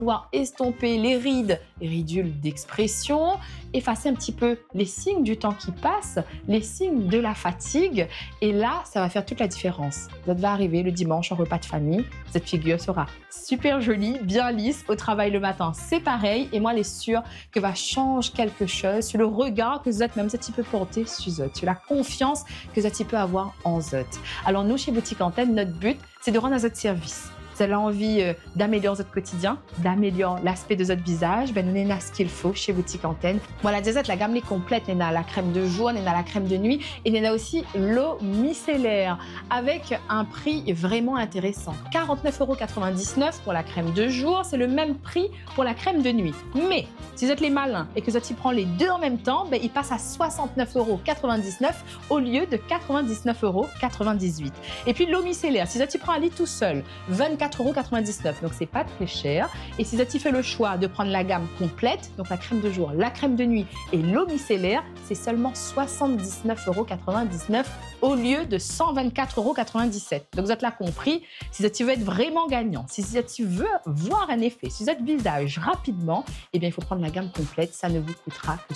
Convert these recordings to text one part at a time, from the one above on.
pouvoir estomper les rides et ridules d'expression, effacer un petit peu les signes du temps qui passe, les signes de la fatigue. Et là, ça va faire toute la différence. Vous allez arriver le dimanche en repas de famille, cette figure sera super jolie, bien lisse. Au travail le matin, c'est pareil. Et moi, elle est sûre que va changer quelque chose sur le regard que vous êtes même un petit peu porté sur eux, sur la confiance que vous êtes peut avoir en eux. Alors nous, chez Boutique Antenne, notre but, c'est de rendre à votre service. Vous avez envie d'améliorer votre quotidien, d'améliorer l'aspect de votre visage, ben nous avons ce qu'il faut chez Boutique Antenne. Voilà, déjà la gamme est complète, on a la crème de jour, on a la crème de nuit et on a aussi l'eau micellaire avec un prix vraiment intéressant. 49,99 € pour la crème de jour, c'est le même prix pour la crème de nuit. Mais si vous êtes les malins et que vous y prenez les deux en même temps, ben, il passe à 69,99 € au lieu de 99,98 €. Et puis l'eau micellaire, si vous y prenez un lit tout seul, 24,99 €, donc c'est pas très cher. Et si vous avez fait le choix de prendre la gamme complète, donc la crème de jour, la crème de nuit et l'eau micellaire, c'est seulement 79,99 € au lieu de 124,97 €. Donc vous êtes là compris, si tu veux être vraiment gagnant, si tu veux voir un effet sur votre visage rapidement, eh bien il faut prendre la gamme complète, ça ne vous coûtera que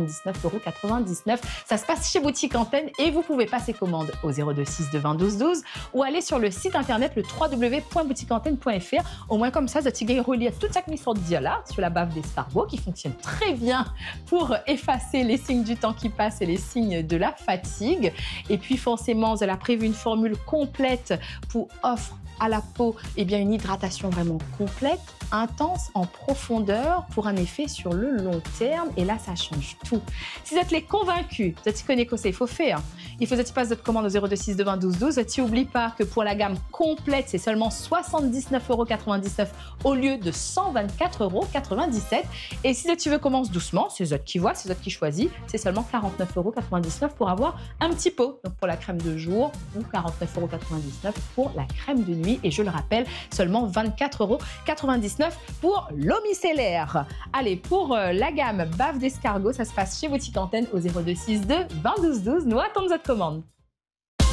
79,99 €. Ça se passe chez Boutique Antenne et vous pouvez passer commande au 02 6 20 12 12 ou aller sur le site internet le www.boutiqueantenne.fr. Au moins comme ça, vous allez relire toute cette mission de dire là sur la bave d'escargot qui fonctionne très bien pour effacer les signes du temps qui passe et les signes de la fatigue. Et puis forcément, vous avez prévu une formule complète pour offrir à la peau bien, une hydratation vraiment complète, intense, en profondeur pour un effet sur le long terme. Et là, ça change tout. Si vous êtes les convaincus, vous êtes connaissez qu'il faut faire. Il faut que vous passiez votre commande au 02 6 20 12 12. N'oubliez pas que pour la gamme complète, c'est seulement 79,99 € au lieu de 124,97 €. Et si tu veux commence doucement, c'est eux qui voient, c'est eux qui choisissent, c'est seulement 49,99 € pour avoir un petit pot. Donc pour la crème de jour ou 49,99 € pour la crème de nuit. Et je le rappelle, seulement 24,99 € pour l'eau micellaire. Allez, pour la gamme bave d'escargot, ça se passe chez Boutique Antenne au 02 6 20 12 12. Nous attendons votre commande.